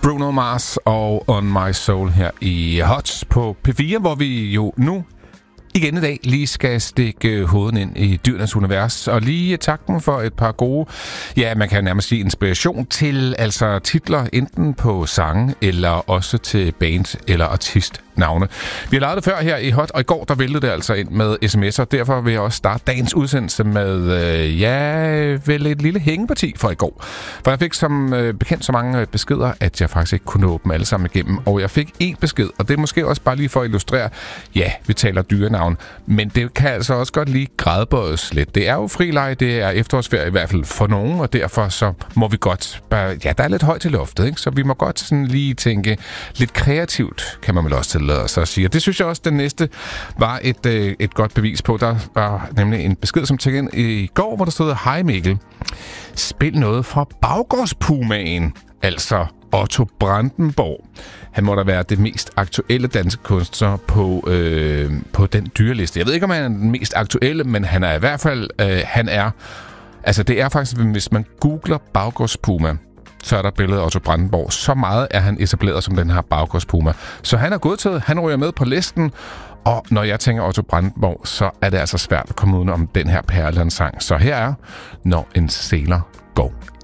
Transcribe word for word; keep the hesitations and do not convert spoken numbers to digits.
Bruno Mars og On My Soul her i Hot på P fire, hvor vi jo nu igen i dag lige skal stikke hovedet ind i dyrenes univers, og lige takke for et par gode, ja, man kan nærmest sige inspiration til, altså titler enten på sange, eller også til band eller artistnavne. Vi har lavet det før her i Hot, og i går der væltede det altså ind med sms'er, derfor vil jeg også starte dagens udsendelse med, øh, ja, vel et lille hængeparti for i går. For jeg fik som øh, bekendt så mange beskeder, at jeg faktisk ikke kunne nå dem alle sammen igennem, og jeg fik én besked, og det er måske også bare lige for at illustrere, ja, vi taler dyrenavn, men det kan altså også godt lige gradbøjes lidt. Det er jo frileje, det er efterårsferie i hvert fald for nogen, og derfor så må vi godt bare, ja, der er lidt højt til loftet, ikke? Så vi må godt sådan lige tænke lidt kreativt, kan man vel også tillade sig at sige. Og det synes jeg også, den næste var et, øh, et godt bevis på. Der var nemlig en besked, som tækkede ind i går, hvor der stod: Hej Mikkel, spil noget fra Baggårdspumaen, altså Otto Brandenburg. Han må da være det mest aktuelle danske kunstner på, øh, på den dyreliste. Jeg ved ikke, om han er den mest aktuelle, men han er i hvert fald, øh, han er, altså det er faktisk, hvis man googler Baggårdspuma, så er der billedet af Otto Brandenburg. Så meget er han etableret som den her Baggårdspuma. Så han er godtaget, han ryger med på listen, og når jeg tænker Otto Brandenburg, så er det altså svært at komme ud om den her perlesang. Så her er Når en sæler går